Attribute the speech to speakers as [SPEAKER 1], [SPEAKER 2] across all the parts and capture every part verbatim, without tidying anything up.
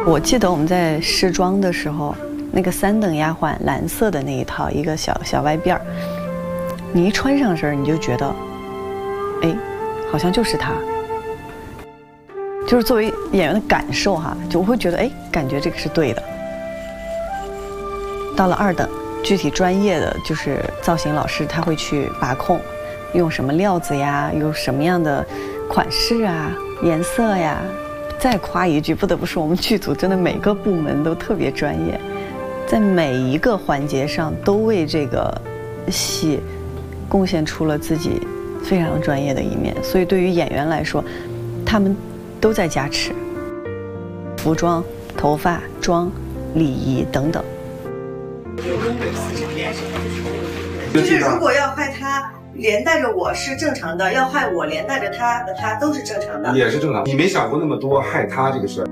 [SPEAKER 1] 我记得我们在试妆的时候，那个三等丫鬟蓝色的那一套，一个小小歪辫儿，你一穿上身，你就觉得，哎，好像就是她。就是作为演员的感受哈，就我会觉得，哎，感觉这个是对的。到了二等，具体专业的就是造型老师，他会去把控，用什么料子呀，用什么样的款式啊、颜色呀。再夸一句，不得不说，我们剧组真的每个部门都特别专业，在每一个环节上都为这个戏贡献出了自己非常专业的一面。所以对于演员来说，他们都在加持，服装、头发、妆、礼仪等等。
[SPEAKER 2] 就是如果要害他连带着我是正常的，要害我连带着他和他都是正常的，
[SPEAKER 3] 也是正常。你没想过那么多害他这个事儿。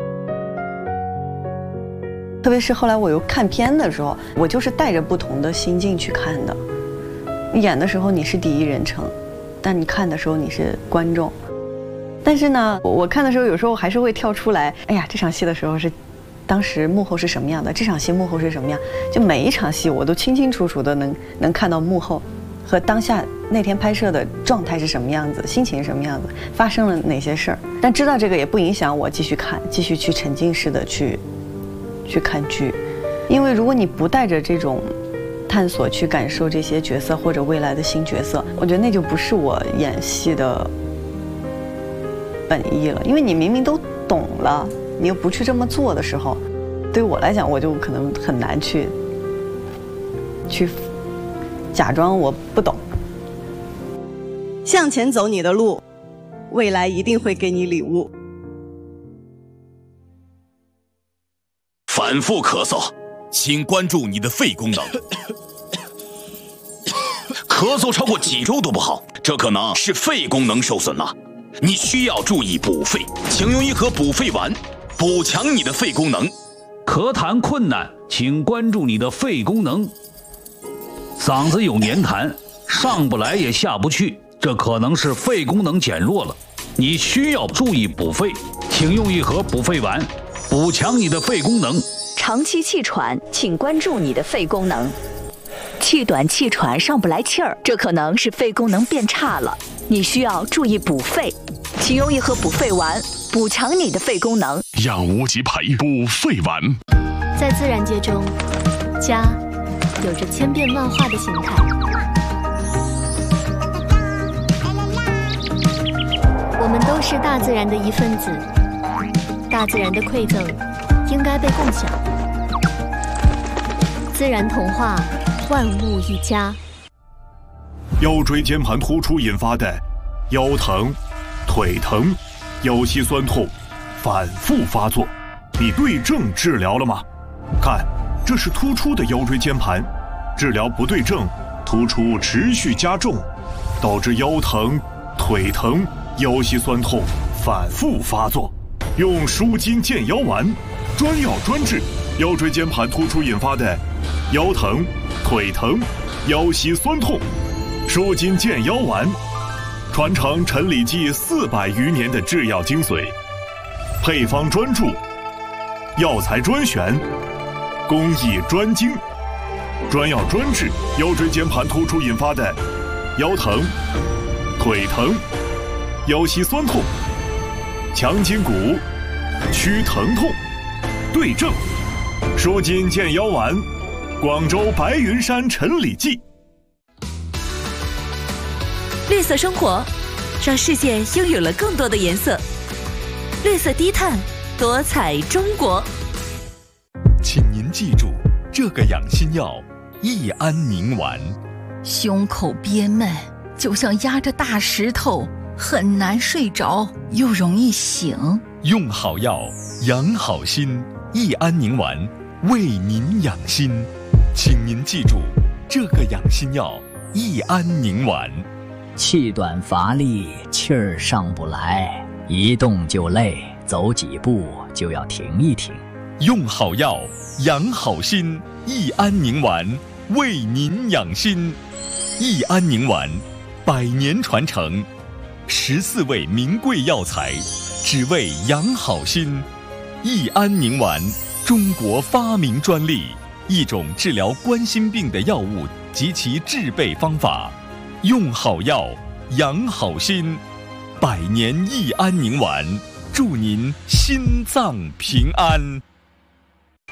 [SPEAKER 1] 特别是后来我又看片的时候，我就是带着不同的心境去看的。演的时候你是第一人称，但你看的时候你是观众。但是呢，我看的时候有时候还是会跳出来，哎呀，这场戏的时候是当时幕后是什么样的，这场戏幕后是什么样，就每一场戏我都清清楚楚的能能看到幕后和当下那天拍摄的状态是什么样子，心情是什么样子，发生了哪些事儿。但知道这个也不影响我继续看，继续去沉浸式的去去看剧，因为如果你不带着这种探索去感受这些角色或者未来的新角色，我觉得那就不是我演戏的本意了。因为你明明都懂了，你又不去这么做的时候，对于我来讲，我就可能很难去去假装我不懂。
[SPEAKER 2] 向前走你的路，未来一定会给你礼物。
[SPEAKER 4] 反复咳嗽，请关注你的肺功能。咳嗽超过几周都不好，这可能是肺功能受损了。你需要注意补肺，请用一盒补肺丸，补强你的肺功能。
[SPEAKER 5] 咳痰困难，请关注你的肺功能。嗓子有黏痰，上不来也下不去，这可能是肺功能减弱了。你需要注意补肺，请用一盒补肺丸，补强你的肺功能。
[SPEAKER 6] 长期气喘，请关注你的肺功能。气短气喘上不来气儿，这可能是肺功能变差了。你需要注意补肺，请用一盒补肺丸，补强你的肺功能。
[SPEAKER 7] 养无极培补肺丸。
[SPEAKER 8] 在自然界中，家有着千变万化的形态。我们都是大自然的一份子，大自然的馈赠应该被共享。自然童话，万物一家。
[SPEAKER 7] 腰椎间盘突出引发的腰疼、腿疼、腰膝酸痛反复发作，你对症治疗了吗？看，这是突出的腰椎间盘，治疗不对症，突出持续加重，导致腰疼、腿疼、腰膝酸痛反复发作。用舒筋健腰丸，专药专治腰椎间盘突出引发的腰疼、腿疼、腰膝酸痛。舒筋健腰丸，传承陈李济四百余年的制药精髓，配方专注，药材专选，工艺专精，专药专治腰椎间盘突出引发的腰疼、腿疼、腰膝酸痛，强筋骨，祛疼痛，对症。舒筋健腰丸，广州白云山陈李济。
[SPEAKER 9] 绿色生活，让世界拥有了更多的颜色。绿色低碳，多彩中国。
[SPEAKER 10] 请您记住这个养心药益安宁丸。
[SPEAKER 11] 胸口憋闷，就像压着大石头，很难睡着，又容易醒。
[SPEAKER 10] 用好药，养好心，益安宁丸为您养心。请您记住这个养心药益安宁丸。
[SPEAKER 12] 气短乏力，气儿上不来，一动就累，走几步就要停一停。
[SPEAKER 10] 用好药，养好心，益安宁丸为您养心。益安宁丸，百年传承，十四味名贵药材，只为养好心， 益安宁丸，中国发明专利，一种治疗冠心病的药物及其制备方法。用好药，养好心。百年益安宁丸，祝您心脏平安。